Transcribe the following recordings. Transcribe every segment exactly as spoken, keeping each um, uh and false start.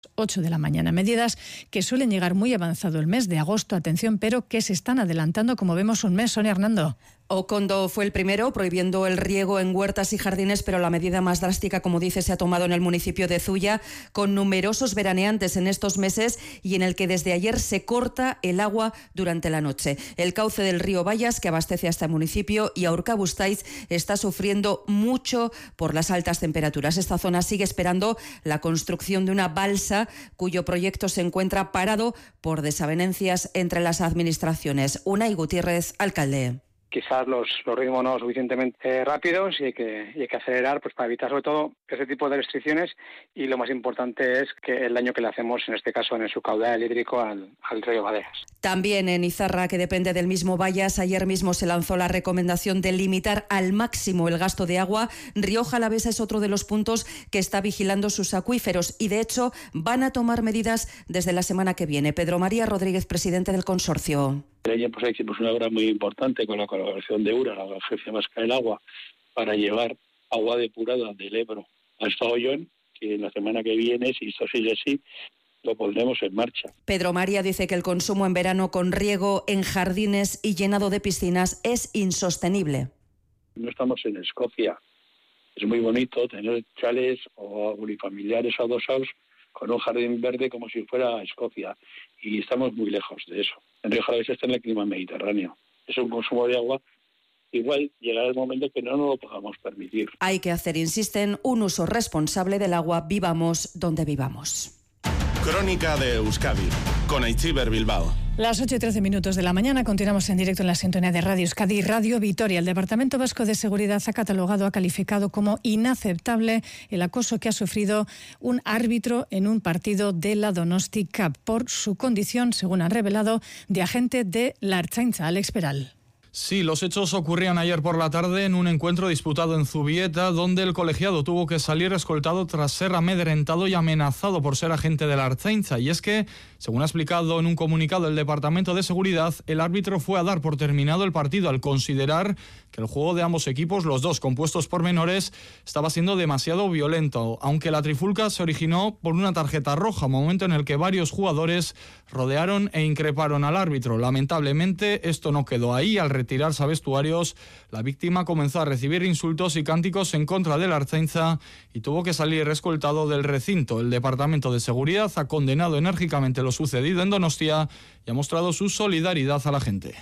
ocho de la mañana. Medidas que suelen llegar muy avanzado el mes de agosto, atención, pero que se están adelantando, como vemos, un mes. Sonia Hernando. Ocondo fue el primero, prohibiendo el riego en huertas y jardines, pero la medida más drástica, como dice, se ha tomado en el municipio de Zuya, con numerosos veraneantes en estos meses y en el que desde ayer se corta el agua durante la noche. El cauce del río Bayas, que abastece a este municipio, y Aurkabustaiz está sufriendo mucho por las altas temperaturas. Esta zona sigue esperando la construcción de una balsa cuyo proyecto se encuentra parado por desavenencias entre las administraciones. Unai Gutiérrez, alcalde. Quizás los, los ritmos no suficientemente rápidos y hay que, y hay que acelerar pues para evitar sobre todo ese tipo de restricciones, y lo más importante es que el daño que le hacemos en este caso en su caudal hídrico al, al río Badeas. También en Izarra, que depende del mismo Bayas, ayer mismo se lanzó la recomendación de limitar al máximo el gasto de agua. Rioja Alavesa es otro de los puntos que está vigilando sus acuíferos y de hecho van a tomar medidas desde la semana que viene. Pedro María Rodríguez, presidente del consorcio. El año pues hicimos una obra muy importante con la colaboración de URA, la Agencia Vasca del Agua, para llevar agua depurada del Ebro hasta Ollón, que la semana que viene, si esto sigue así, lo pondremos en marcha. Pedro María dice que el consumo en verano con riego en jardines y llenado de piscinas es insostenible. No estamos en Escocia. Es muy bonito tener chales o unifamiliares adosados con un jardín verde como si fuera Escocia, y estamos muy lejos de eso. En Rioja Alavesa está en el clima mediterráneo. Es un consumo de agua. Igual llegará el momento que no nos lo podamos permitir. Hay que hacer, insisten, un uso responsable del agua, vivamos donde vivamos. Crónica de Euskadi, con Aitziber Bilbao. Las ocho y trece minutos de la mañana, continuamos en directo en la sintonía de Radio Euskadi y Radio Vitoria. El Departamento Vasco de Seguridad ha catalogado, ha calificado como inaceptable el acoso que ha sufrido un árbitro en un partido de la Donosti Cup por su condición, según han revelado, de agente de la Ertzaintza. Alex Peral. Sí, los hechos ocurrían ayer por la tarde en un encuentro disputado en Zubieta, donde el colegiado tuvo que salir escoltado tras ser amedrentado y amenazado por ser agente de la Ertzaintza. Y es que, según ha explicado en un comunicado el Departamento de Seguridad, el árbitro fue a dar por terminado el partido al considerar que el juego de ambos equipos, los dos compuestos por menores, estaba siendo demasiado violento, aunque la trifulca se originó por una tarjeta roja, momento en el que varios jugadores rodearon e increparon al árbitro. Lamentablemente, esto no quedó ahí. Al retirarse a vestuarios, la víctima comenzó a recibir insultos y cánticos en contra de la Ertzaintza y tuvo que salir escoltado del recinto. El Departamento de Seguridad ha condenado enérgicamente lo sucedido en Donostia y ha mostrado su solidaridad a la gente.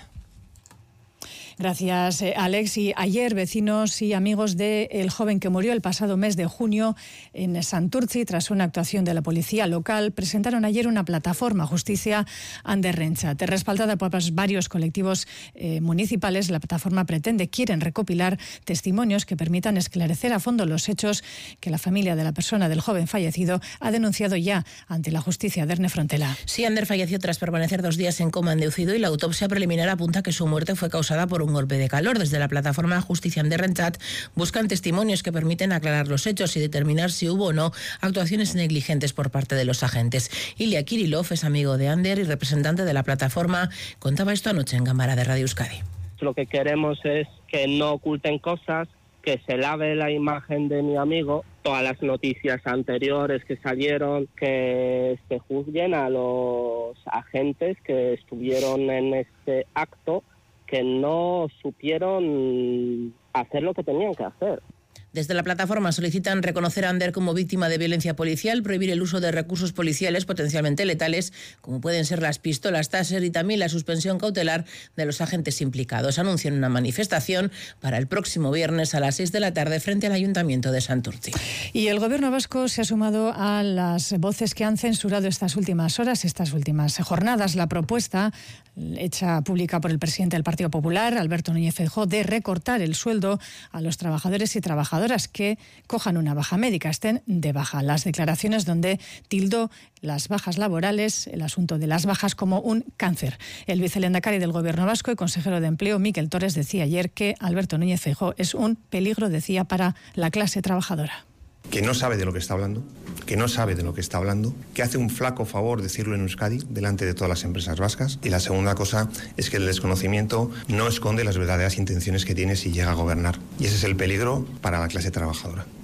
Gracias, Alex. Y ayer, vecinos y amigos del joven que murió el pasado mes de junio en Santurtzi, tras una actuación de la policía local, presentaron ayer una plataforma Justicia Ander Rentzat. Respaldada por varios colectivos eh, municipales, la plataforma pretende, quieren recopilar testimonios que permitan esclarecer a fondo los hechos que la familia de la persona del joven fallecido ha denunciado ya ante la justicia de Erne Frontela. Sí, Ander falleció tras permanecer dos días en coma inducido y la autopsia preliminar apunta que su muerte fue causada por un golpe de calor. Desde la plataforma Justicia Ander Rentzat buscan testimonios que permiten aclarar los hechos y determinar si hubo o no actuaciones negligentes por parte de los agentes. Ilya Kirillov es amigo de Ander y representante de la plataforma. Contaba esto anoche en Cámara de Radio Euskadi. Lo que queremos es que no oculten cosas, que se lave la imagen de mi amigo, todas las noticias anteriores que salieron, que se juzguen a los agentes que estuvieron en este acto, que no supieron hacer lo que tenían que hacer. Desde la plataforma solicitan reconocer a Ander como víctima de violencia policial, prohibir el uso de recursos policiales potencialmente letales, como pueden ser las pistolas Taser, y también la suspensión cautelar de los agentes implicados. Anuncian una manifestación para el próximo viernes a las seis de la tarde frente al Ayuntamiento de Santurtzi. Y el Gobierno vasco se ha sumado a las voces que han censurado estas últimas horas, estas últimas jornadas, la propuesta hecha pública por el presidente del Partido Popular, Alberto Núñez Feijóo, de recortar el sueldo a los trabajadores y trabajadoras que cojan una baja médica, estén de baja. Las declaraciones donde tildó las bajas laborales, el asunto de las bajas, como un cáncer. El vicelehendakari del Gobierno vasco y consejero de Empleo, Miquel Torres, decía ayer que Alberto Núñez Feijóo es un peligro, decía, para la clase trabajadora. Que no sabe de lo que está hablando, que no sabe de lo que está hablando, que hace un flaco favor decirlo en Euskadi delante de todas las empresas vascas. Y la segunda cosa es que el desconocimiento no esconde las verdaderas intenciones que tiene si llega a gobernar. Y ese es el peligro para la clase trabajadora.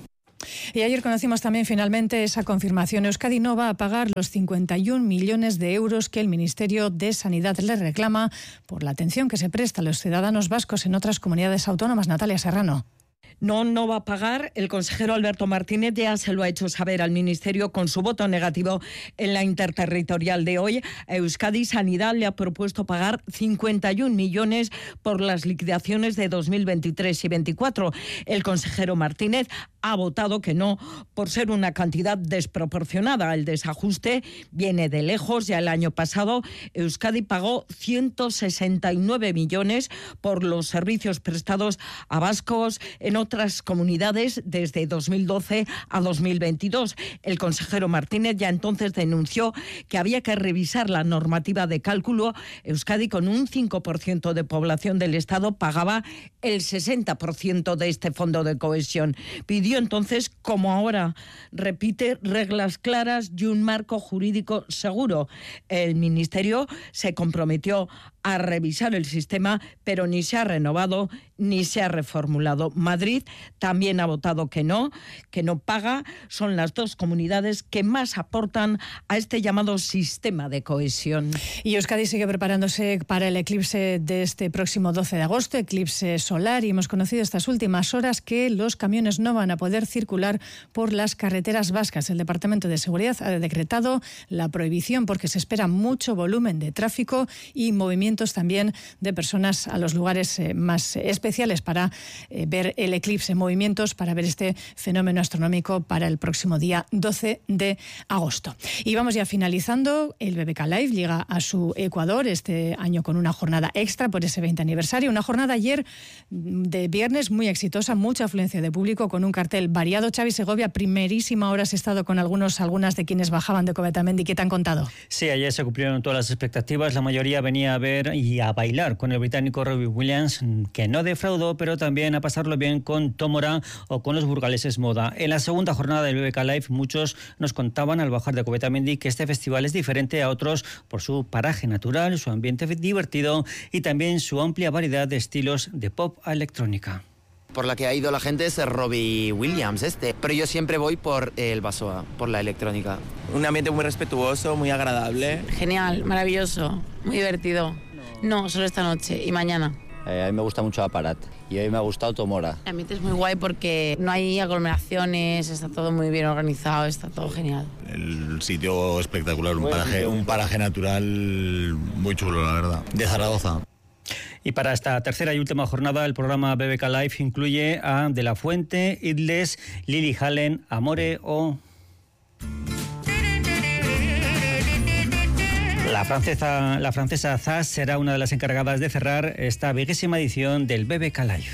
Y ayer conocimos también finalmente esa confirmación. Euskadi no va a pagar los cincuenta y un millones de euros que el Ministerio de Sanidad le reclama por la atención que se presta a los ciudadanos vascos en otras comunidades autónomas. Natalia Serrano. No, no va a pagar. El consejero Alberto Martínez ya se lo ha hecho saber al Ministerio con su voto negativo en la interterritorial de hoy. A Euskadi Sanidad le ha propuesto pagar cincuenta y un millones por las liquidaciones de dos mil veintitrés y veinticuatro. El consejero Martínez ha votado que no por ser una cantidad desproporcionada. El desajuste viene de lejos. Ya el año pasado Euskadi pagó ciento sesenta y nueve millones por los servicios prestados a vascos en otras comunidades desde dos mil doce a dos mil veintidós. El consejero Martínez ya entonces denunció que había que revisar la normativa de cálculo. Euskadi, con un cinco por ciento de población del Estado, pagaba el sesenta por ciento de este fondo de cohesión. Pidió entonces, como ahora repite, reglas claras y un marco jurídico seguro. El Ministerio se comprometió a revisar el sistema, pero ni se ha renovado ni se ha reformulado. Madrid también ha votado que no, que no paga. Son las dos comunidades que más aportan a este llamado sistema de cohesión. Y Euskadi sigue preparándose para el eclipse de este próximo doce de agosto, eclipse solar, y hemos conocido estas últimas horas que los camiones no van a poder circular por las carreteras vascas. El Departamento de Seguridad ha decretado la prohibición porque se espera mucho volumen de tráfico y movimientos también de personas a los lugares eh, más especiales para eh, ver el eclipse, movimientos para ver este fenómeno astronómico para el próximo día doce de agosto. Y vamos ya finalizando. El B B K Live llega a su Ecuador este año con una jornada extra por ese veinte aniversario. Una jornada ayer de viernes muy exitosa, mucha afluencia de público con un cartel variado. Xavi Segovia, primerísima hora has estado con algunos, algunas de quienes bajaban de Covetamendi. ¿Qué te han contado? Sí, ayer se cumplieron todas las expectativas. La mayoría venía a ver y a bailar con el británico Robbie Williams, que no defraudó, pero también a pasarlo bien con Tomora o con los burgaleses Moda. En la segunda jornada del B B K Live, muchos nos contaban al bajar de Covetamendi que este festival es diferente a otros por su paraje natural, su ambiente divertido y también su amplia variedad de estilos de pop a electrónica. Por la que ha ido la gente es Robbie Williams este, pero yo siempre voy por el Basoa, por la electrónica. Un ambiente muy respetuoso, muy agradable. Genial, maravilloso, muy divertido. No, solo esta noche y mañana. Eh, a mí me gusta mucho Aparat y hoy me ha gustado Tomora. El ambiente es muy guay porque no hay aglomeraciones, está todo muy bien organizado, está todo genial. El sitio espectacular, un paraje, un paraje natural muy chulo, la verdad, de Zaragoza. Y para esta tercera y última jornada, el programa B B K Live incluye a De La Fuente, Idles, Lily Allen, Amore o... La francesa, la francesa Zaz será una de las encargadas de cerrar esta vigésima edición del B B K Live.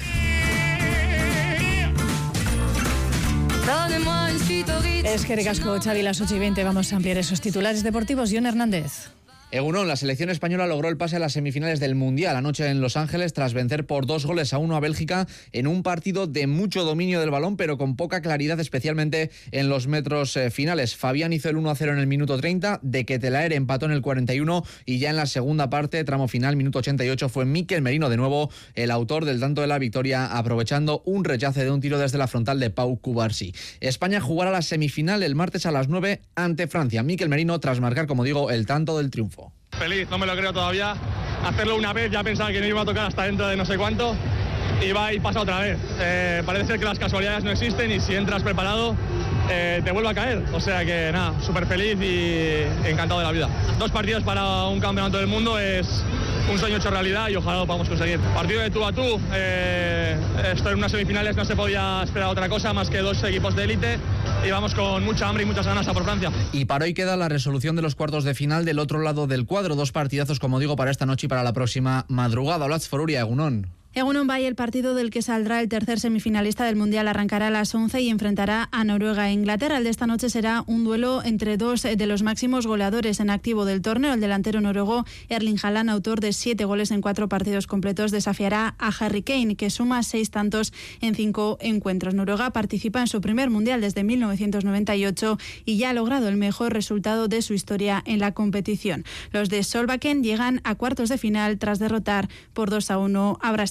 Es que recasco, Xavi, las ocho y veinte. Vamos a ampliar esos titulares deportivos. John Hernández. Egunon, la selección española logró el pase a las semifinales del Mundial anoche en Los Ángeles tras vencer por dos goles a uno a Bélgica en un partido de mucho dominio del balón pero con poca claridad, especialmente en los metros eh, finales. Fabián hizo el uno a cero en el minuto treinta, De Ketelaere empató en el cuarenta y uno y ya en la segunda parte, tramo final, minuto ochenta y ocho, fue Mikel Merino de nuevo el autor del tanto de la victoria, aprovechando un rechace de un tiro desde la frontal de Pau Cubarsí. España jugará la semifinal el martes a las nueve ante Francia. Mikel Merino tras marcar, como digo, el tanto del triunfo. Feliz, no me lo creo todavía. Hacerlo una vez, ya pensaba que no iba a tocar hasta dentro de no sé cuánto y va y pasa otra vez. Eh, parece ser que las casualidades no existen y si entras preparado eh, te vuelve a caer. O sea que nada, súper feliz y encantado de la vida. Dos partidos para un campeonato del mundo es un sueño hecho realidad y ojalá lo podamos conseguir. Partido de tú a tú, eh, esto en unas semifinales no se podía esperar otra cosa más que dos equipos de élite y vamos con mucha hambre y muchas ganas a por Francia. Y para hoy queda la resolución de los cuartos de final del otro lado del cuadro. Dos partidazos, como digo, para esta noche y para la próxima madrugada. Olatz Foruria, Egunon. Egunon Bay, el partido del que saldrá el tercer semifinalista del Mundial, arrancará a las once y enfrentará a Noruega e Inglaterra. El de esta noche será un duelo entre dos de los máximos goleadores en activo del torneo. El delantero noruego Erling Haaland, autor de siete goles en cuatro partidos completos, desafiará a Harry Kane, que suma seis tantos en cinco encuentros. Noruega participa en su primer Mundial desde mil novecientos noventa y ocho y ya ha logrado el mejor resultado de su historia en la competición. Los de Solbakken llegan a cuartos de final tras derrotar por dos a uno a Brasil.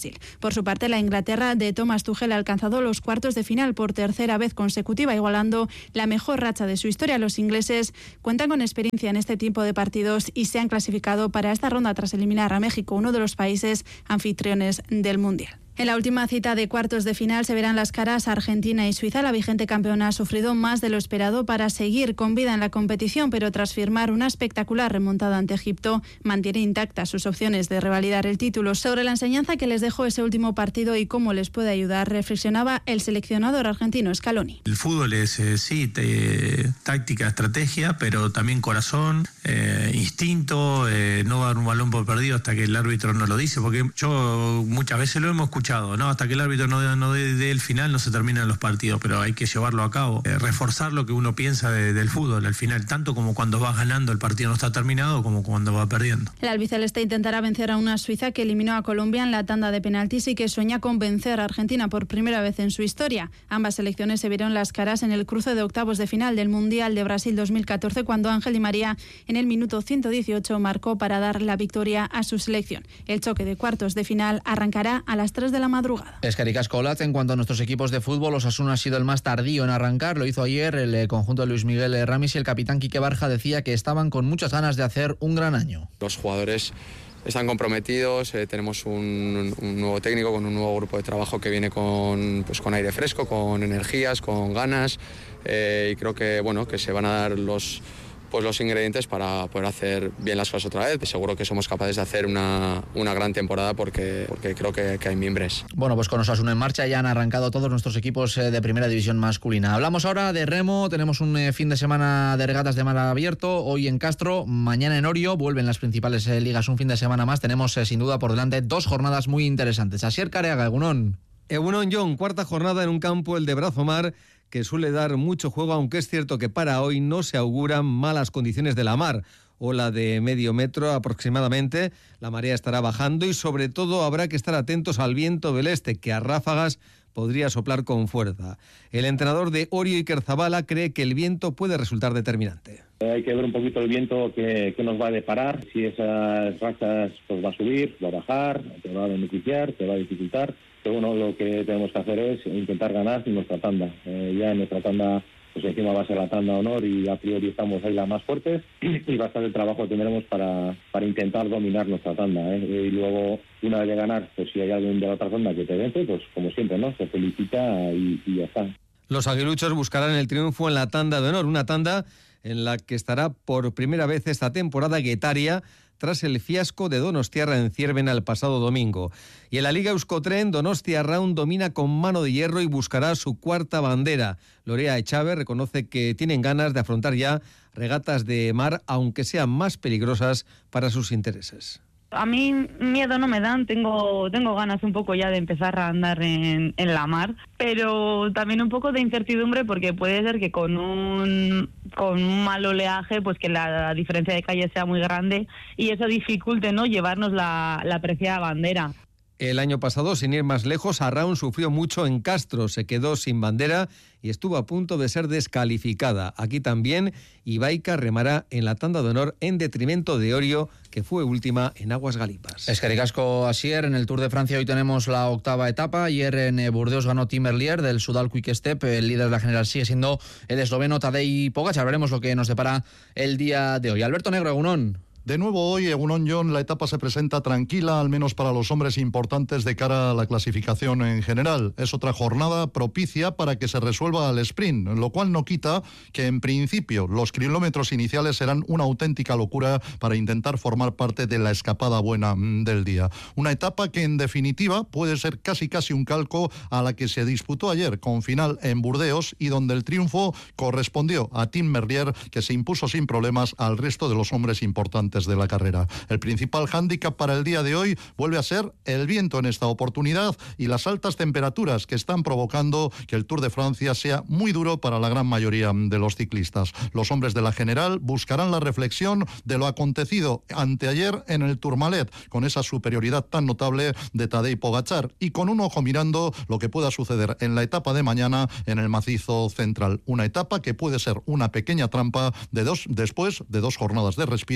Brasil. Por su parte, la Inglaterra de Thomas Tuchel ha alcanzado los cuartos de final por tercera vez consecutiva, igualando la mejor racha de su historia. Los ingleses cuentan con experiencia en este tipo de partidos y se han clasificado para esta ronda tras eliminar a México, uno de los países anfitriones del Mundial. En la última cita de cuartos de final se verán las caras Argentina y Suiza. La vigente campeona ha sufrido más de lo esperado para seguir con vida en la competición, pero tras firmar una espectacular remontada ante Egipto, mantiene intactas sus opciones de revalidar el título. Sobre la enseñanza que les dejó ese último partido y cómo les puede ayudar, reflexionaba el seleccionador argentino Scaloni. El fútbol es, eh, sí, te, táctica, estrategia, pero también corazón, eh, instinto, eh, no dar un balón por perdido hasta que el árbitro no lo dice, porque yo muchas veces lo hemos escuchado. ¿no? Hasta que el árbitro no, no dé, dé el final no se terminan los partidos, pero hay que llevarlo a cabo, eh, reforzar lo que uno piensa de, del fútbol al final, tanto como cuando vas ganando el partido no está terminado como cuando va perdiendo. El albiceleste intentará vencer a una Suiza que eliminó a Colombia en la tanda de penaltis y que sueña con vencer a Argentina por primera vez en su historia. Ambas selecciones se vieron las caras en el cruce de octavos de final del Mundial de Brasil dos mil catorce, cuando Ángel Di María en el minuto ciento dieciocho marcó para dar la victoria a su selección. El choque de cuartos de final arrancará a las tres de la madrugada. Eskerrik asko, Olatz. En cuanto a nuestros equipos de fútbol, Osasuna ha sido el más tardío en arrancar. Lo hizo ayer el conjunto de Luis Miguel Ramis y el capitán Quique Barja decía que estaban con muchas ganas de hacer un gran año. Los jugadores están comprometidos, eh, tenemos un, un nuevo técnico con un nuevo grupo de trabajo que viene con, pues, con aire fresco, con energías, con ganas, eh, y creo que, bueno, que se van a dar los... pues los ingredientes para poder hacer bien las cosas otra vez. Seguro que somos capaces de hacer una, una gran temporada porque, porque creo que, que hay mimbres. Bueno, pues con Osasuna en marcha ya han arrancado todos nuestros equipos de primera división masculina. Hablamos ahora de remo, tenemos un fin de semana de regatas de mar abierto, hoy en Castro, mañana en Orio, vuelven las principales ligas un fin de semana más. Tenemos sin duda por delante dos jornadas muy interesantes. Asier Careaga, Egunon. Egunon John, cuarta jornada en un campo, el de Brazomar, que suele dar mucho juego, aunque es cierto que para hoy no se auguran malas condiciones de la mar. Ola de medio metro aproximadamente, la marea estará bajando y sobre todo habrá que estar atentos al viento del este, que a ráfagas podría soplar con fuerza. El entrenador de Orio, Iker Zabala, cree que el viento puede resultar determinante. Hay que ver un poquito el viento que, que nos va a deparar, si esas rachas pues va a subir, va a bajar, te va a beneficiar, te va a dificultar. Pero bueno, lo que tenemos que hacer es intentar ganar nuestra tanda. Eh, ya en nuestra tanda, pues encima va a ser la tanda honor y a priori estamos ahí las más fuertes y bastante el trabajo tendremos para, para intentar dominar nuestra tanda. ¿eh? Y luego, una vez de ganar, pues si hay alguien de la otra tanda que te vence, pues como siempre, ¿no? Se felicita y, y ya está. Los aguiluchos buscarán el triunfo en la tanda de honor, una tanda en la que estará por primera vez esta temporada Guetaria, tras el fiasco de Donostiarra en Ciervena el pasado domingo. Y en la Liga Euskotren, Donostia Round domina con mano de hierro y buscará su cuarta bandera. Lorea Echave reconoce que tienen ganas de afrontar ya regatas de mar, aunque sean más peligrosas para sus intereses. A mí miedo no me dan, tengo tengo ganas un poco ya de empezar a andar en, en la mar, pero también un poco de incertidumbre porque puede ser que con un con un mal oleaje, pues que la diferencia de calle sea muy grande y eso dificulte, ¿no?, llevarnos la, la preciada bandera. El año pasado, sin ir más lejos, Arraun sufrió mucho en Castro, se quedó sin bandera y estuvo a punto de ser descalificada. Aquí también, Ibaica remará en la tanda de honor en detrimento de Orio, que fue última en Aguas Galipas. Eskerrik asko, Asier. En el Tour de Francia hoy tenemos la octava etapa. Ayer en Burdeos ganó Tim Merlier del Soudal Quick Step. El líder de la general sigue siendo el esloveno Tadej Pogačar. Veremos lo que nos depara el día de hoy. Alberto Negro, Egunon. De nuevo hoy, Egunon John, la etapa se presenta tranquila, al menos para los hombres importantes de cara a la clasificación en general. Es otra jornada propicia para que se resuelva el sprint, lo cual no quita que en principio los kilómetros iniciales serán una auténtica locura para intentar formar parte de la escapada buena del día. Una etapa que en definitiva puede ser casi casi un calco a la que se disputó ayer con final en Burdeos y donde el triunfo correspondió a Tim Merlier, que se impuso sin problemas al resto de los hombres importantes de la carrera. El principal hándicap para el día de hoy vuelve a ser el viento en esta oportunidad y las altas temperaturas que están provocando que el Tour de Francia sea muy duro para la gran mayoría de los ciclistas. Los hombres de la general buscarán la reflexión de lo acontecido anteayer en el Tourmalet, con esa superioridad tan notable de Tadej Pogačar y con un ojo mirando lo que pueda suceder en la etapa de mañana en el macizo central. Una etapa que puede ser una pequeña trampa de dos, después de dos jornadas de respiro,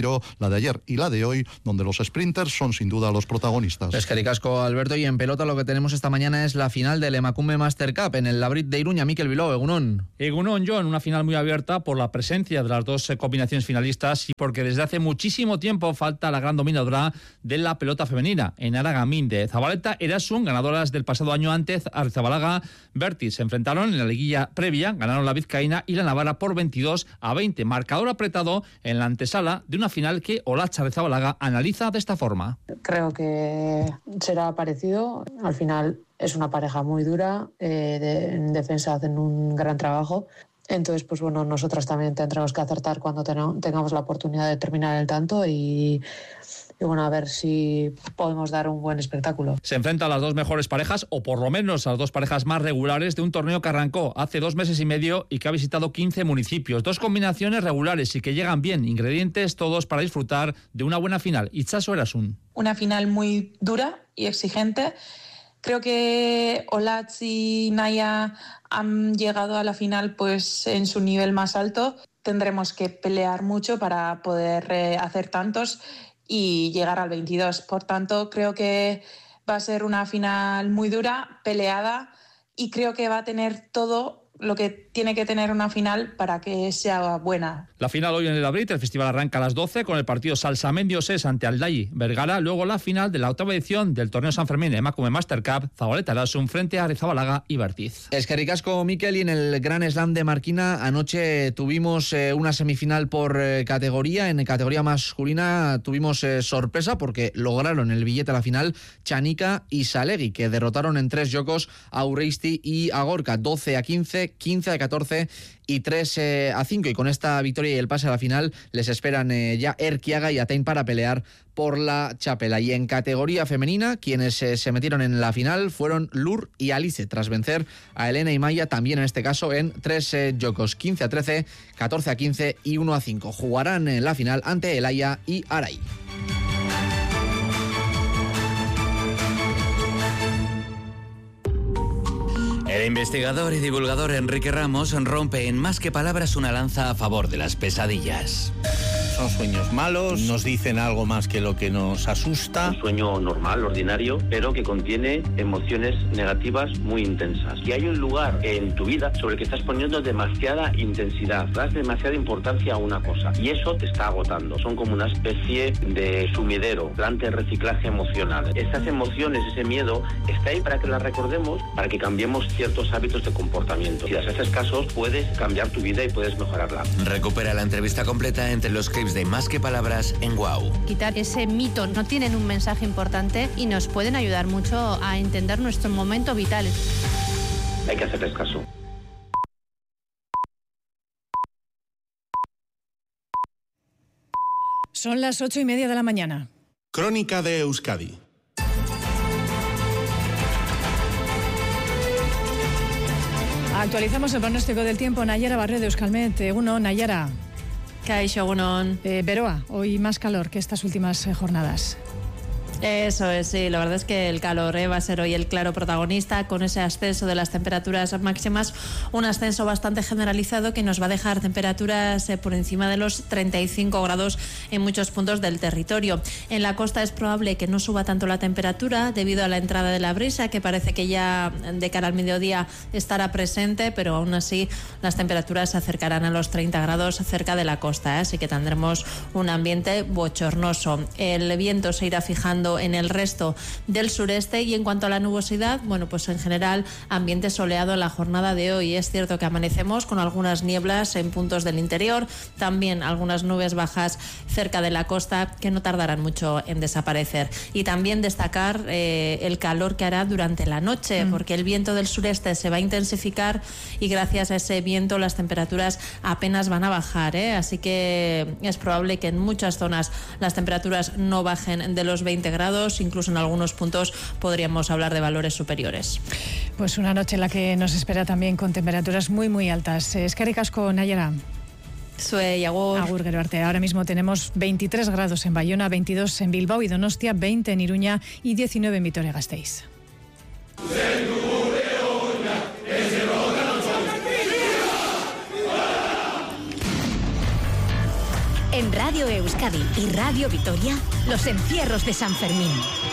la de ayer y la de hoy, donde los sprinters son sin duda los protagonistas. Eskerrik asko, Alberto, y en pelota lo que tenemos esta mañana es la final del Emakume Master Cup en el Labrit de Iruña. Mikel Bilbao, Egunon. Egunon, John, una final muy abierta por la presencia de las dos combinaciones finalistas y porque desde hace muchísimo tiempo falta la gran dominadora de la pelota femenina, Enara Gaminde. Zabaleta Erasun, ganadoras del pasado año antes, Arrizabalaga, Bertis se enfrentaron en la liguilla previa, ganaron la vizcaína y la navarra por veintidós a veinte. Marcador apretado en la antesala de una final que Olatz Arrizabalaga analiza de esta forma. Creo que será parecido. Al final es una pareja muy dura, eh, de, en defensa hacen un gran trabajo. Entonces, pues bueno, nosotras también tendremos que acertar cuando ten- tengamos la oportunidad de terminar el tanto y, y bueno, a ver si podemos dar un buen espectáculo. Se enfrentan las dos mejores parejas, o por lo menos las dos parejas más regulares de un torneo que arrancó hace dos meses y medio y que ha visitado quince municipios. Dos combinaciones regulares y que llegan bien, ingredientes todos para disfrutar de una buena final. Itxaso Erasun. Una final muy dura y exigente. Creo que Olatz y Naya han llegado a la final pues en su nivel más alto. Tendremos que pelear mucho para poder eh, hacer tantos y llegar al veintidós. Por tanto, creo que va a ser una final muy dura, peleada, y creo que va a tener todo lo que tiene que tener una final para que sea buena. La final hoy en el Labrit, el festival arranca a las doce con el partido Salsamendi Osés ante Aldayi Vergara, luego la final de la octava edición del torneo San Fermín Emakume Master Cup, Zabaleta Erasun frente a Arrizabalaga y Bertiz. Eskerrik asko, Mikel, y en el Gran Slam de Marquina anoche tuvimos eh, una semifinal por eh, categoría. En categoría masculina tuvimos eh, sorpresa porque lograron el billete a la final Chanika y Salegui, que derrotaron en tres jocos a Urreisti y a Gorka, doce a quince, quince a catorce y tres a cinco, y con esta victoria y el pase a la final les esperan eh, ya Erquiaga y Atein para pelear por la chapela. Y en categoría femenina, quienes eh, se metieron en la final fueron Lur y Alice, tras vencer a Elena y Maya, también en este caso en tres eh, jocos, quince a trece, catorce a quince y uno a cinco. Jugarán en la final ante Elaya y Aray. El investigador y divulgador Enrique Ramos rompe en Más que Palabras una lanza a favor de las pesadillas. Son sueños malos, nos dicen algo más que lo que nos asusta. Un sueño normal, ordinario, pero que contiene emociones negativas muy intensas. Y hay un lugar en tu vida sobre el que estás poniendo demasiada intensidad, das demasiada importancia a una cosa, y eso te está agotando. Son como una especie de sumidero, planta de reciclaje emocional. Estas emociones, ese miedo, está ahí para que las recordemos, para que cambiemos ciertos hábitos de comportamiento. Si haces casos, puedes cambiar tu vida y puedes mejorarla. Recupera la entrevista completa entre los clips de Más que Palabras en Guau. Quitar ese mito, no tienen un mensaje importante y nos pueden ayudar mucho a entender nuestro momento vital. Hay que hacerles caso. Son las ocho y media de la mañana. Crónica de Euskadi. Actualizamos el pronóstico del tiempo. Nayara Barrio de Euskalmet. Uno, Nayara. Kaixo, Gunon. Eh, Beroa, hoy más calor que estas últimas eh, jornadas. Eso es, sí, la verdad es que el calor eh, va a ser hoy el claro protagonista, con ese ascenso de las temperaturas máximas, un ascenso bastante generalizado que nos va a dejar temperaturas eh, por encima de los treinta y cinco grados en muchos puntos del territorio. En la costa es probable que no suba tanto la temperatura debido a la entrada de la brisa, que parece que ya de cara al mediodía estará presente, pero aún así las temperaturas se acercarán a los treinta grados cerca de la costa, eh, así que tendremos un ambiente bochornoso. El viento se irá fijando en el resto del sureste, y en cuanto a la nubosidad, bueno, pues en general ambiente soleado en la jornada de hoy. Es cierto que amanecemos con algunas nieblas en puntos del interior, también algunas nubes bajas cerca de la costa que no tardarán mucho en desaparecer. Y también destacar eh, el calor que hará durante la noche, mm. porque el viento del sureste se va a intensificar y gracias a ese viento las temperaturas apenas van a bajar, ¿eh? Así que es probable que en muchas zonas las temperaturas no bajen de los veinte grados, incluso en algunos puntos podríamos hablar de valores superiores. Pues una noche en la que nos espera también con temperaturas muy muy altas. Eskerrik asko, Nayara. Soy Agur. Agur, gero arte. Ahora mismo tenemos veintitrés grados en Bayona, veintidós en Bilbao y Donostia, veinte en Iruña y diecinueve en Vitoria-Gasteiz. En Radio Radio Euskadi y Radio Vitoria, los encierros de San Fermín.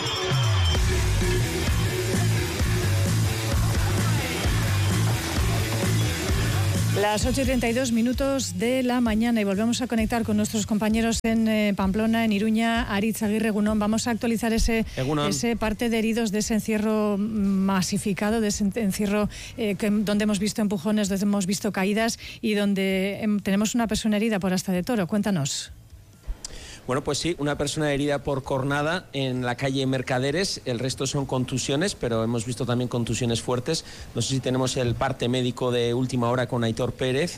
Las ocho y treinta y dos minutos de la mañana y volvemos a conectar con nuestros compañeros en eh, Pamplona, en Iruña. Aritz Aguirre, Egunon, vamos a actualizar ese, ese parte de heridos de ese encierro masificado, de ese encierro eh, que, donde hemos visto empujones, donde hemos visto caídas y donde eh, tenemos una persona herida por asta de toro. Cuéntanos. Bueno, pues sí, una persona herida por cornada en la calle Mercaderes, el resto son contusiones, pero hemos visto también contusiones fuertes. No sé si tenemos el parte médico de última hora con Aitor Pérez.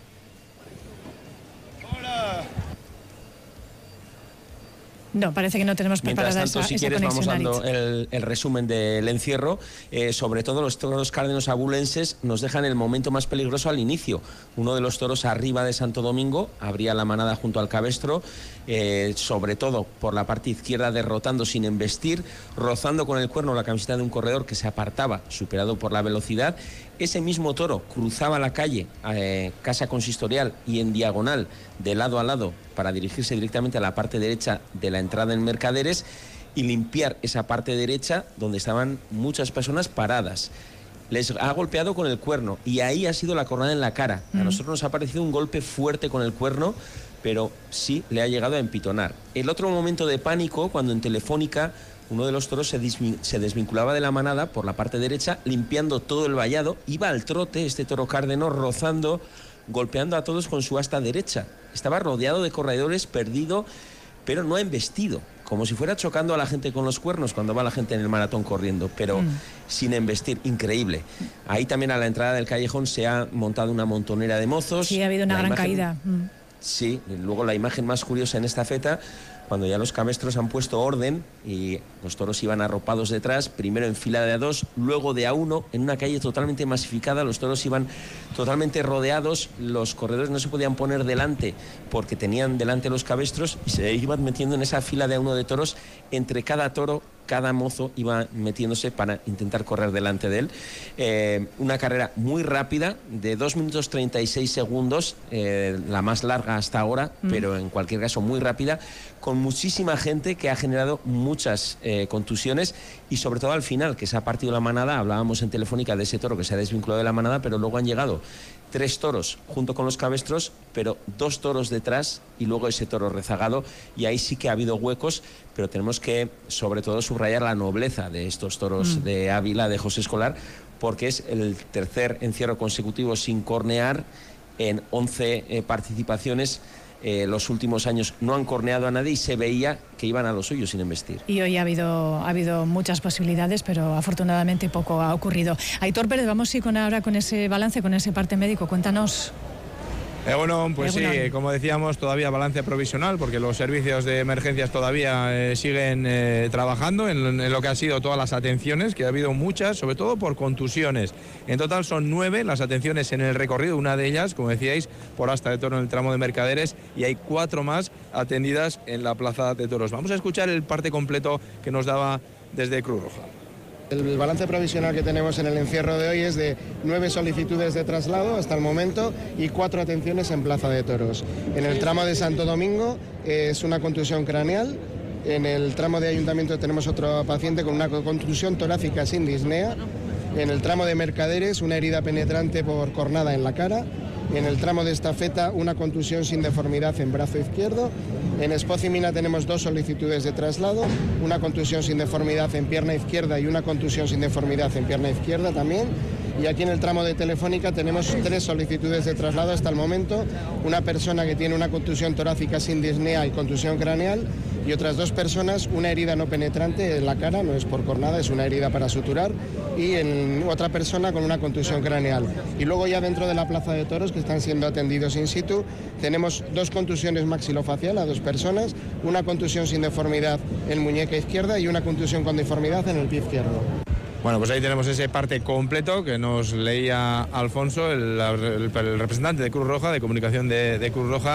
No, parece que no tenemos preparada Mientras tanto, esa, si esa quieres, vamos conexión, dando el, el resumen del encierro. Eh, sobre todo los toros cárdenos abulenses nos dejan el momento más peligroso al inicio. Uno de los toros arriba de Santo Domingo abría la manada junto al cabestro, eh, sobre todo por la parte izquierda, derrotando sin embestir, rozando con el cuerno la camiseta de un corredor que se apartaba, superado por la velocidad. Ese mismo toro cruzaba la calle, eh, Casa Consistorial, y en diagonal, de lado a lado, para dirigirse directamente a la parte derecha de la entrada en Mercaderes y limpiar esa parte derecha donde estaban muchas personas paradas. Les ha golpeado con el cuerno y ahí ha sido la cornada en la cara. A nosotros nos ha parecido un golpe fuerte con el cuerno, pero sí le ha llegado a empitonar. El otro momento de pánico, cuando en Telefónica uno de los toros se, se desvinculaba de la manada por la parte derecha, limpiando todo el vallado, iba al trote este toro cárdeno, rozando, golpeando a todos con su asta derecha. Estaba rodeado de corredores, perdido, pero no ha embestido, como si fuera chocando a la gente con los cuernos cuando va la gente en el maratón corriendo, pero mm. sin embestir. Increíble. Ahí también a la entrada del callejón se ha montado una montonera de mozos. Sí, ha habido una la gran imagen, caída. Mm. Sí, y luego la imagen más curiosa en esta feta, cuando ya los cabestros han puesto orden y los toros iban arropados detrás, primero en fila de a dos, luego de a uno, en una calle totalmente masificada, los toros iban totalmente rodeados, los corredores no se podían poner delante porque tenían delante los cabestros y se iban metiendo en esa fila de a uno de toros. Entre cada toro, cada mozo iba metiéndose para intentar correr delante de él. Eh, una carrera muy rápida, de dos minutos treinta y seis segundos, eh, la más larga hasta ahora, mm. pero en cualquier caso muy rápida, con muchísima gente que ha generado muchas eh, contusiones y sobre todo al final, que se ha partido la manada. Hablábamos en Telefónica de ese toro que se ha desvinculado de la manada, pero luego han llegado tres toros junto con los cabestros, pero dos toros detrás y luego ese toro rezagado, y ahí sí que ha habido huecos, pero tenemos que sobre todo subrayar la nobleza de estos toros mm. de Ávila, de José Escolar, porque es el tercer encierro consecutivo sin cornear en once eh, participaciones. Eh, los últimos años no han corneado a nadie y se veía que iban a lo suyo sin embestir. Y hoy ha habido, ha habido muchas posibilidades, pero afortunadamente poco ha ocurrido. Aitor Pérez, vamos a ir con ahora con ese balance, con ese parte médico. Cuéntanos. Eh, bueno, pues Egunon. Sí, como decíamos, todavía balance provisional, porque los servicios de emergencias todavía eh, siguen eh, trabajando en, en lo que han sido todas las atenciones, que ha habido muchas, sobre todo por contusiones. En total son nueve las atenciones en el recorrido, una de ellas, como decíais, por asta de toro en el tramo de Mercaderes, y hay cuatro más atendidas en la plaza de toros. Vamos a escuchar el parte completo que nos daba desde Cruz Roja. El balance provisional que tenemos en el encierro de hoy es de nueve solicitudes de traslado hasta el momento y cuatro atenciones en Plaza de Toros. En el tramo de Santo Domingo es una contusión craneal. En el tramo de Ayuntamiento tenemos otro paciente con una contusión torácica sin disnea. En el tramo de Mercaderes una herida penetrante por cornada en la cara. En el tramo de Estafeta una contusión sin deformidad en brazo izquierdo. En Espoz y Mina tenemos dos solicitudes de traslado, una contusión sin deformidad en pierna izquierda y una contusión sin deformidad en pierna izquierda también. Y aquí en el tramo de Telefónica tenemos tres solicitudes de traslado hasta el momento, una persona que tiene una contusión torácica sin disnea y contusión craneal, y otras dos personas, una herida no penetrante en la cara, no es por cornada, es una herida para suturar, y en otra persona con una contusión craneal. Y luego ya dentro de la Plaza de Toros, que están siendo atendidos in situ, tenemos dos contusiones maxilofacial a dos personas, una contusión sin deformidad en muñeca izquierda y una contusión con deformidad en el pie izquierdo. Bueno, pues ahí tenemos ese parte completo que nos leía Alfonso, el, el, el representante de Cruz Roja, de comunicación de, de Cruz Roja.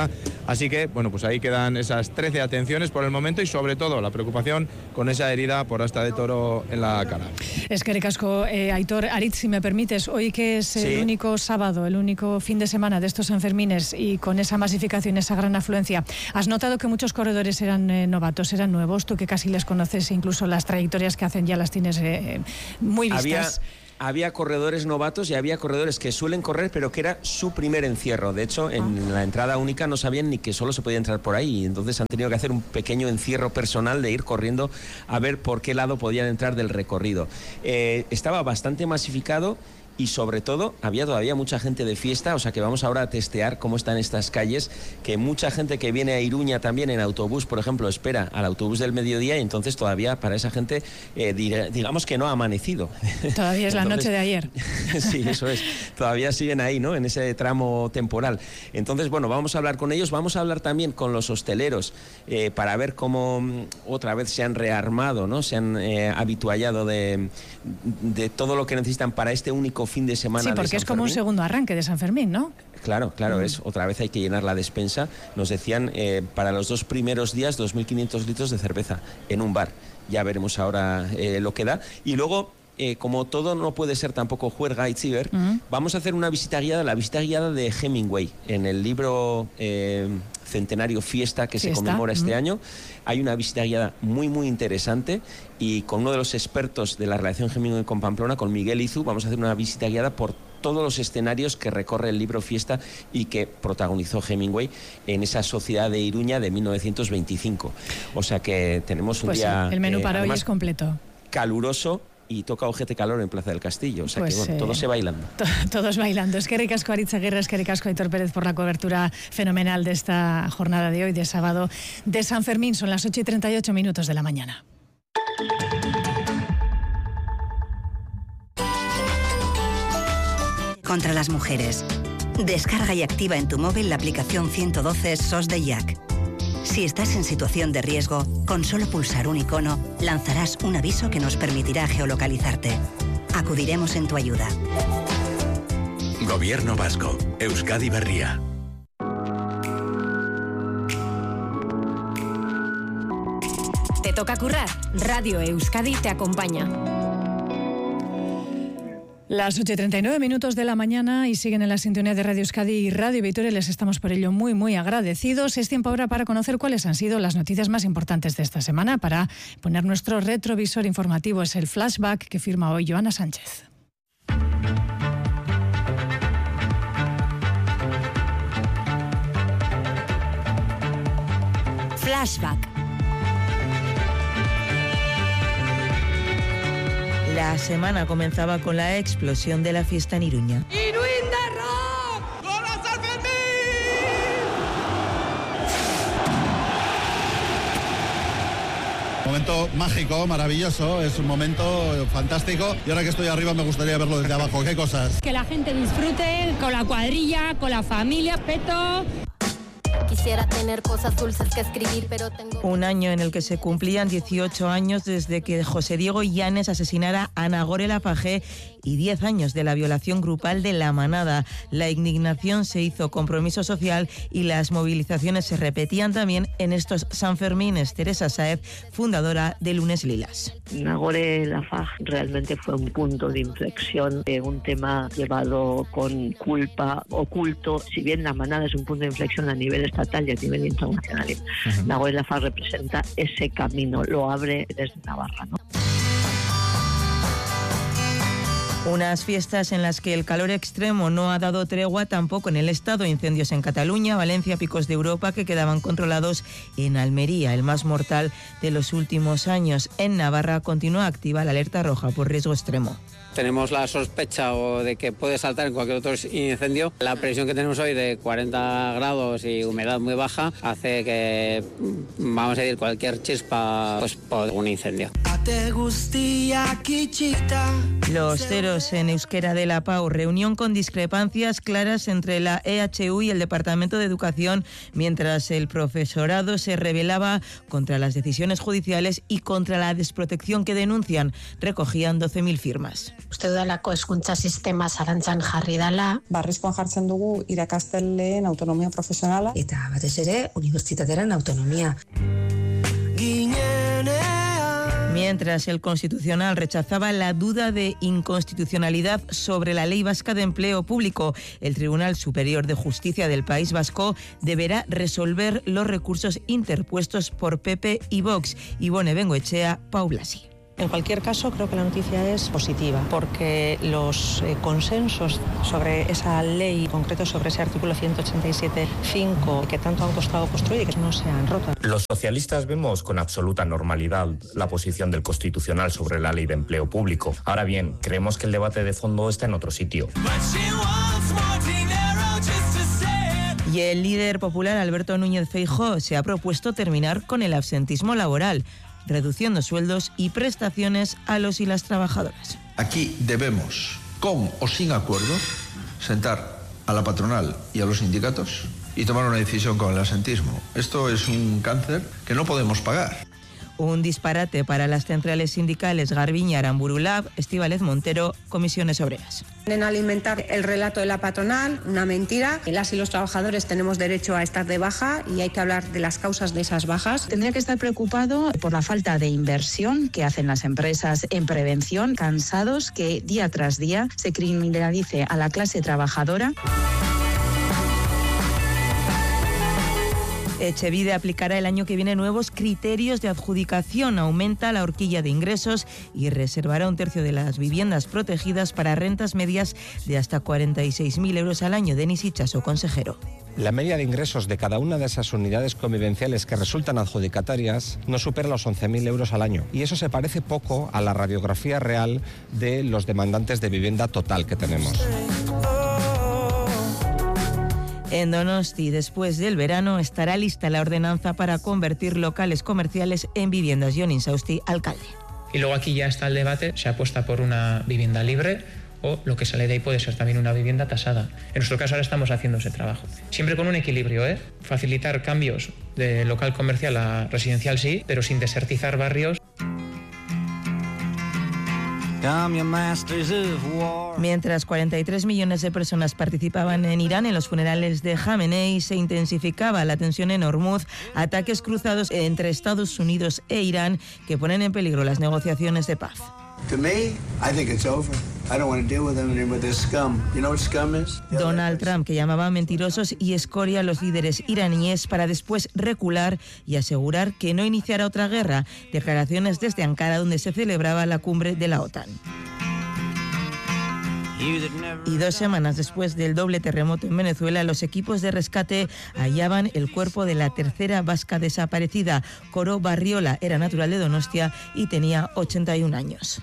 Así que, bueno, pues ahí quedan esas trece atenciones por el momento y sobre todo la preocupación con esa herida por asta de toro en la cara. Es que recasco, eh, Aitor, Aritz, si me permites, hoy que es el sí. único sábado, el único fin de semana de estos Sanfermines y con esa masificación, esa gran afluencia, ¿has notado que muchos corredores eran eh, novatos, eran nuevos? Tú que casi les conoces, incluso las trayectorias que hacen ya las tienes eh, muy vistas. Había... Había corredores novatos y había corredores que suelen correr, pero que era su primer encierro. De hecho, en ah. la entrada única no sabían ni que solo se podía entrar por ahí. Entonces han tenido que hacer un pequeño encierro personal de ir corriendo a ver por qué lado podían entrar del recorrido. Eh, estaba bastante masificado. Y sobre todo, había todavía mucha gente de fiesta, o sea que vamos ahora a testear cómo están estas calles, que mucha gente que viene a Iruña también en autobús, por ejemplo, espera al autobús del mediodía y entonces todavía para esa gente, eh, digamos que no ha amanecido. Todavía es la entonces, noche de ayer. Sí, eso es. Todavía siguen ahí, ¿no? En ese tramo temporal. Entonces, bueno, vamos a hablar con ellos, vamos a hablar también con los hosteleros eh, para ver cómo otra vez se han rearmado, ¿no? Se han eh, habituallado de, de todo lo que necesitan para este único fin de semana. Sí, porque es como un segundo arranque de San Fermín, ¿no? Claro, claro, mm. es otra vez hay que llenar la despensa. Nos decían eh, para los dos primeros días dos mil quinientos litros de cerveza en un bar. Ya veremos ahora eh, lo que da. Y luego, eh, como todo no puede ser tampoco juerga y ciber, mm. vamos a hacer una visita guiada, la visita guiada de Hemingway. En el libro eh, Centenario Fiesta que Fiesta. se conmemora este mm. año, hay una visita guiada muy, muy interesante y con uno de los expertos de la relación Hemingway con Pamplona, con Miguel Izu, vamos a hacer una visita guiada por todos los escenarios que recorre el libro Fiesta y que protagonizó Hemingway en esa sociedad de Iruña de mil novecientos veinticinco. O sea que tenemos un pues día... Sí, el menú eh, para hoy es completo. Caluroso y toca ojete calor en Plaza del Castillo. O sea pues, que bueno, eh, todo se bailando. To todos bailando. Es que ricasco Aritz Aguirre, es que ricasco Aitor Pérez por la cobertura fenomenal de esta jornada de hoy, de sábado de San Fermín. Son las ocho y treinta y ocho minutos de la mañana. Contra las mujeres. Descarga y activa en tu móvil la aplicación ciento doce S O S de I A C. Si estás en situación de riesgo, con solo pulsar un icono, lanzarás un aviso que nos permitirá geolocalizarte. Acudiremos en tu ayuda. Gobierno Vasco. Euskadi Berria. Te toca currar. Radio Euskadi te acompaña. Las ocho y treinta y nueve minutos de la mañana y siguen en la sintonía de Radio Euskadi y Radio Vitoria. Les estamos por ello muy, muy agradecidos. Es tiempo ahora para conocer cuáles han sido las noticias más importantes de esta semana. Para poner nuestro retrovisor informativo es el flashback que firma hoy Joana Sánchez. Flashback. La semana comenzaba con la explosión de la fiesta en Iruña. ¡Iruin de rock! ¡Con la San Fermín! Momento mágico, maravilloso, es un momento fantástico y ahora que estoy arriba me gustaría verlo desde abajo. ¿Qué cosas? Que la gente disfrute con la cuadrilla, con la familia, peto. Quisiera tener cosas dulces que escribir, pero tengo... Un año en el que se cumplían dieciocho años desde que José Diego Llanes asesinara a Nagore Lafagé y diez años de la violación grupal de La Manada. La indignación se hizo compromiso social y las movilizaciones se repetían también en estos Sanfermines. Teresa Sáez, fundadora de Lunes Lilas. Nagore Lafagé realmente fue un punto de inflexión, eh, un tema llevado con culpa, oculto. Si bien La Manada es un punto de inflexión a nivel estatal y a nivel internacional, uh-huh. Nagore Lafagé representa ese camino, lo abre desde Navarra, ¿no? Unas fiestas en las que el calor extremo no ha dado tregua tampoco en el Estado. Incendios en Cataluña, Valencia, picos de Europa que quedaban controlados en Almería, el más mortal de los últimos años. En Navarra continúa activa la alerta roja por riesgo extremo. Tenemos la sospecha o de que puede saltar en cualquier otro incendio. La presión que tenemos hoy de cuarenta grados y humedad muy baja hace que, vamos a decir, cualquier chispa pues, por un incendio. Los ceros en euskera de la Pau, reunión con discrepancias claras entre la E H U y el Departamento de Educación, mientras el profesorado se rebelaba contra las decisiones judiciales y contra la desprotección que denuncian. Recogían doce mil firmas. Uste dudalako hezkuntza sistema zalantzan jarri dela. Barrizkoan jartzen dugu irakasleen autonomia profesionala. Eta batez ere, unibertsitatearen autonomia. Mientras el Constitucional rechazaba la duda de inconstitucionalidad sobre la Ley Vasca de Empleo Público, el Tribunal Superior de Justicia del País Vasco deberá resolver los recursos interpuestos por P P y Vox. Ivone Bengoechea, Pau Blasi. En cualquier caso, creo que la noticia es positiva, porque los eh, consensos sobre esa ley, en concreto sobre ese artículo ciento ochenta y siete punto cinco, que tanto han costado construir y que no se han roto. Los socialistas vemos con absoluta normalidad la posición del Constitucional sobre la ley de empleo público. Ahora bien, creemos que el debate de fondo está en otro sitio. Y el líder popular Alberto Núñez Feijóo se ha propuesto terminar con el absentismo laboral, reduciendo sueldos y prestaciones a los y las trabajadoras. Aquí debemos, con o sin acuerdo, sentar a la patronal y a los sindicatos y tomar una decisión con el absentismo. Esto es un cáncer que no podemos pagar. Un disparate para las centrales sindicales Garbiñe, Aramburu Lab, Estíbaliz Montero, Comisiones Obreras. En alimentar el relato de la patronal, una mentira. Las y los trabajadores tenemos derecho a estar de baja y hay que hablar de las causas de esas bajas. Tendría que estar preocupado por la falta de inversión que hacen las empresas en prevención, cansados que día tras día se criminalice a la clase trabajadora. Etxebide aplicará el año que viene nuevos criterios de adjudicación, aumenta la horquilla de ingresos y reservará un tercio de las viviendas protegidas para rentas medias de hasta cuarenta y seis mil euros al año. Denis Itxaso, consejero. La media de ingresos de cada una de esas unidades convivenciales que resultan adjudicatarias no supera los once mil euros al año. Y eso se parece poco a la radiografía real de los demandantes de vivienda total que tenemos. En Donosti, después del verano, estará lista la ordenanza para convertir locales comerciales en viviendas. Jon Insausti, alcalde. Y luego aquí ya está el debate, se apuesta por una vivienda libre o lo que sale de ahí puede ser también una vivienda tasada. En nuestro caso ahora estamos haciendo ese trabajo. Siempre con un equilibrio, ¿eh? Facilitar cambios de local comercial a residencial sí, pero sin desertizar barrios. Mientras cuarenta y tres millones de personas participaban en Irán en los funerales de Jamenei, se intensificaba la tensión en Hormuz, ataques cruzados entre Estados Unidos e Irán que ponen en peligro las negociaciones de paz. Donald Trump, que llamaba mentirosos y escoria a los líderes iraníes para después recular y asegurar que no iniciará otra guerra. Declaraciones desde Ankara, donde se celebraba la cumbre de la OTAN. Y dos semanas después del doble terremoto en Venezuela, los equipos de rescate hallaban el cuerpo de la tercera vasca desaparecida. Coro Barriola era natural de Donostia y tenía ochenta y un años.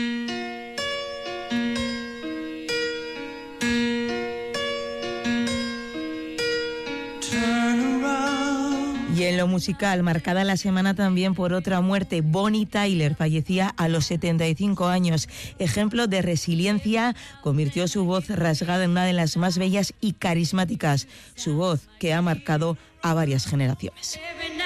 Y en lo musical, marcada la semana también por otra muerte, Bonnie Tyler fallecía a los setenta y cinco años. Ejemplo de resiliencia, convirtió su voz rasgada en una de las más bellas y carismáticas. Su voz que ha marcado a varias generaciones.